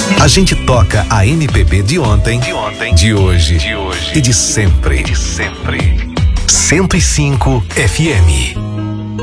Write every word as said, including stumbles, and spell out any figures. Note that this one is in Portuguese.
A gente toca a M P B de ontem, de ontem, de hoje, de hoje e de sempre, de sempre. cento e cinco F M.